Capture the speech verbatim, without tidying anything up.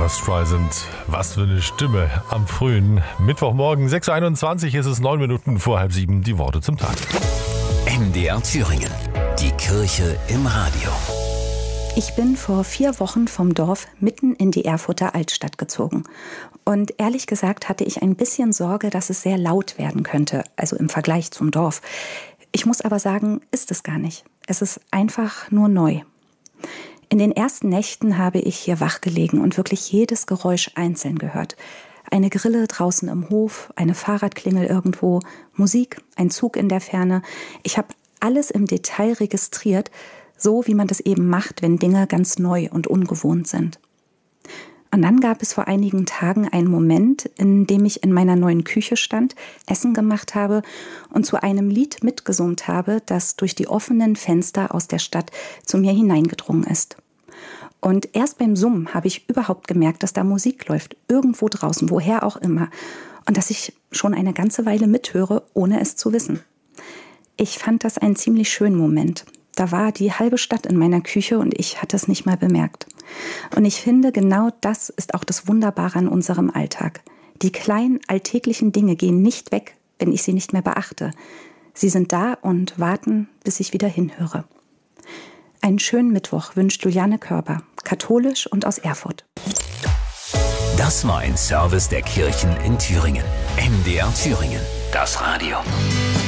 Barbra Streisand, was für eine Stimme am frühen Mittwochmorgen. sechs Uhr einundzwanzig ist es, neun Minuten vor halb sieben, die Worte zum Tag. M D R Thüringen, die Kirche im Radio. Ich bin vor vier Wochen vom Dorf mitten in die Erfurter Altstadt gezogen. Und ehrlich gesagt hatte ich ein bisschen Sorge, dass es sehr laut werden könnte, also im Vergleich zum Dorf. Ich muss aber sagen, ist es gar nicht. Es ist einfach nur neu. In den ersten Nächten habe ich hier wachgelegen und wirklich jedes Geräusch einzeln gehört. Eine Grille draußen im Hof, eine Fahrradklingel irgendwo, Musik, ein Zug in der Ferne. Ich habe alles im Detail registriert, so wie man das eben macht, wenn Dinge ganz neu und ungewohnt sind. Und dann gab es vor einigen Tagen einen Moment, in dem ich in meiner neuen Küche stand, Essen gemacht habe und zu einem Lied mitgesummt habe, das durch die offenen Fenster aus der Stadt zu mir hineingedrungen ist. Und erst beim Summen habe ich überhaupt gemerkt, dass da Musik läuft, irgendwo draußen, woher auch immer, und dass ich schon eine ganze Weile mithöre, ohne es zu wissen. Ich fand das einen ziemlich schönen Moment. Da war die halbe Stadt in meiner Küche und ich hatte es nicht mal bemerkt. Und ich finde, genau das ist auch das Wunderbare an unserem Alltag. Die kleinen alltäglichen Dinge gehen nicht weg, wenn ich sie nicht mehr beachte. Sie sind da und warten, bis ich wieder hinhöre. Einen schönen Mittwoch wünscht Juliane Körber, katholisch und aus Erfurt. Das war ein Service der Kirchen in Thüringen. M D R Thüringen, das Radio.